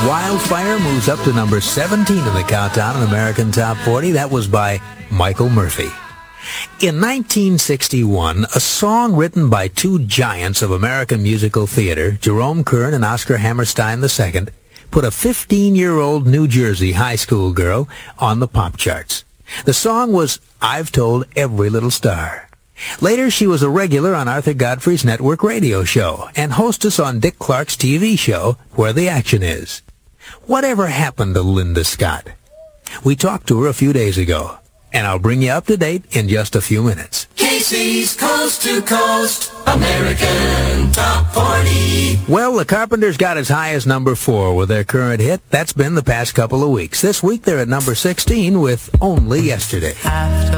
Wildfire moves up to number 17 in the Countdown in American Top 40. That was by Michael Murphy. In 1961, a song written by two giants of American musical theater, Jerome Kern and Oscar Hammerstein II, put a 15-year-old New Jersey high school girl on the pop charts. The song was I've Told Every Little Star. Later, she was a regular on Arthur Godfrey's network radio show and hostess on Dick Clark's TV show, Where the Action Is. Whatever happened to Linda Scott? We talked to her a few days ago, and I'll bring you up to date in just a few minutes. Casey's Coast to Coast American Top 40. Well, the Carpenters got as high as number 4 with their current hit. That's been the past couple of weeks. This week, they're at number 16 with Only Yesterday.